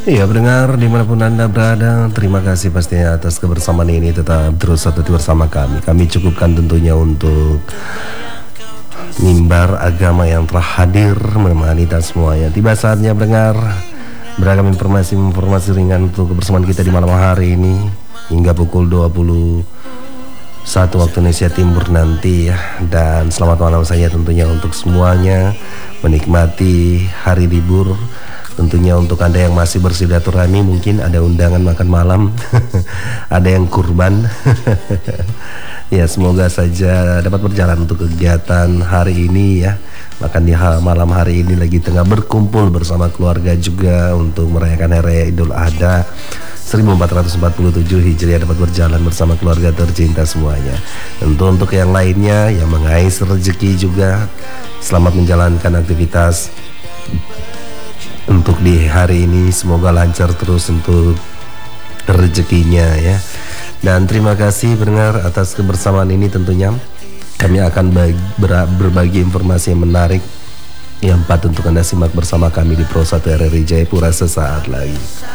Iya pendengar dimanapun Anda berada, terima kasih pastinya atas kebersamaan ini. Tetap terus satu bersama kami. Kami cukupkan tentunya untuk mimbar agama yang telah hadir menemani kita semuanya. Tiba saatnya mendengar beragam informasi ringan untuk kebersamaan kita di malam hari ini hingga pukul 21 waktu Indonesia Timur nanti ya. Dan selamat malam saya tentunya untuk semuanya, menikmati hari libur. Tentunya untuk Anda yang masih bersilaturahmi, mungkin ada undangan makan malam, ada yang kurban. Ya semoga saja dapat berjalan untuk kegiatan hari ini ya. Bahkan di malam hari ini lagi tengah berkumpul bersama keluarga juga untuk merayakan Hari Raya Idul Adha 1447 Hijriah, dapat berjalan bersama keluarga tercinta semuanya. Tentu untuk yang lainnya yang mengais rezeki juga, selamat menjalankan aktivitas untuk di hari ini, semoga lancar terus untuk rezekinya ya. Dan terima kasih pendengar atas kebersamaan ini. Tentunya kami akan berbagi informasi yang menarik yang patut untuk Anda simak bersama kami di Pro 1 RRI Jayapura sesaat lagi.